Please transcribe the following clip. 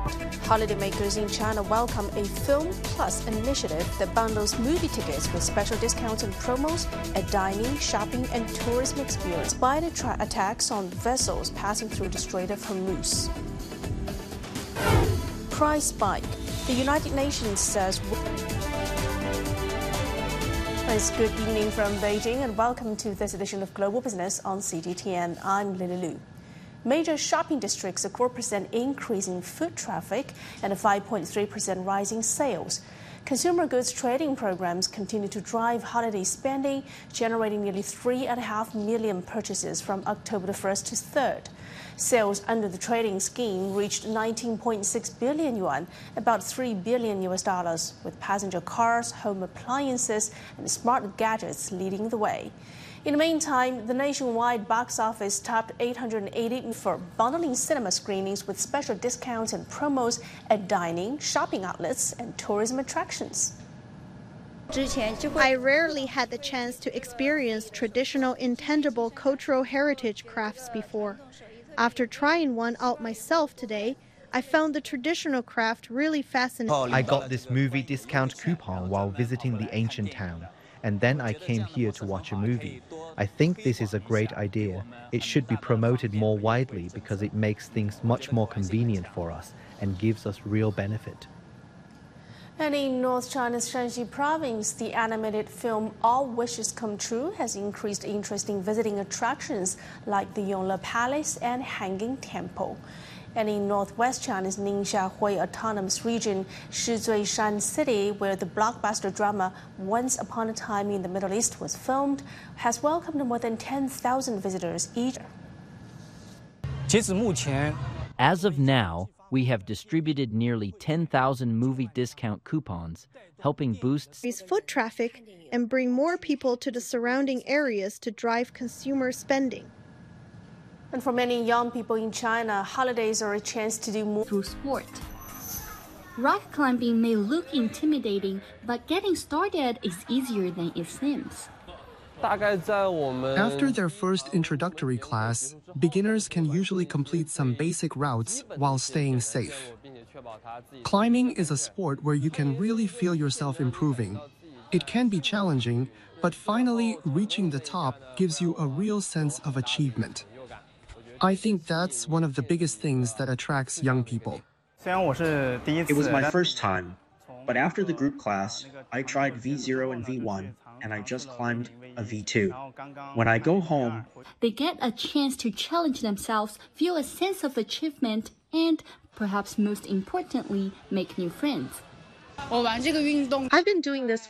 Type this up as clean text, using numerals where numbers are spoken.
Holidaymakers in China welcome a Film Plus initiative that bundles movie tickets with special discounts and promos, a dining, shopping, and tourism experience, despite attacks on vessels passing through the Strait of Hormuz. Price spike. The United Nations says. It's good evening from Beijing and welcome to this edition of Global Business on CGTN. I'm Lily Lu. Major shopping districts, a 4% increase in foot traffic and a 5.3% rise in sales. Consumer goods trading programs continue to drive holiday spending, generating nearly 3.5 million purchases from October 1st to 3rd. Sales under the trading scheme reached 19.6 billion yuan, about $3 billion, with passenger cars, home appliances, and smart gadgets leading the way. In the meantime, the nationwide box office topped 880 for bundling cinema screenings with special discounts and promos at dining, shopping outlets, and tourism attractions. I rarely had the chance to experience traditional intangible cultural heritage crafts before. After trying one out myself today, I found the traditional craft really fascinating. I got this movie discount coupon while visiting the ancient town, and then I came here to watch a movie. I think this is a great idea. It should be promoted more widely because it makes things much more convenient for us and gives us real benefit. And in North China's Shanxi province, the animated film All Wishes Come True has increased interest in visiting attractions like the Yongle Palace and Hanging Temple. And in northwest China's Ningxia-Hui Autonomous Region, Shizuishan City, where the blockbuster drama Once Upon a Time in the Middle East was filmed, has welcomed more than 10,000 visitors each year. As of now, we have distributed nearly 10,000 movie discount coupons, helping boost foot traffic and bring more people to the surrounding areas to drive consumer spending. And for many young people in China, holidays are a chance to do more through sport. Rock climbing may look intimidating, but getting started is easier than it seems. After their first introductory class, beginners can usually complete some basic routes while staying safe. Climbing is a sport where you can really feel yourself improving. It can be challenging, but finally reaching the top gives you a real sense of achievement. I think that's one of the biggest things that attracts young people. It was my first time, but after the group class, I tried V0 and V1, and I just climbed a V2. When I go home, they get a chance to challenge themselves, feel a sense of achievement, and, perhaps most importantly, make new friends. I've been doing this